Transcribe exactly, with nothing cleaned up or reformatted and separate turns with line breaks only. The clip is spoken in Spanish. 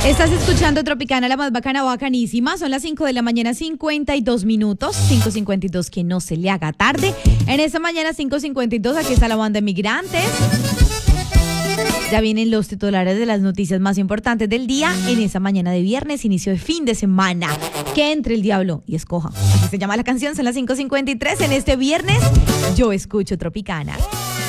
Estás escuchando Tropicana, la más bacana, bacanísima. Son las cinco de la mañana, cincuenta y dos minutos. cinco cincuenta y dos, que no se le haga tarde. En esta mañana, cinco cincuenta y dos, aquí está la banda Migrantes. Ya vienen los titulares de las noticias más importantes del día en esa mañana de viernes, inicio de fin de semana. Que entre el diablo y escoja. Así se llama la canción, son las cinco cincuenta y tres. En este viernes, yo escucho Tropicana.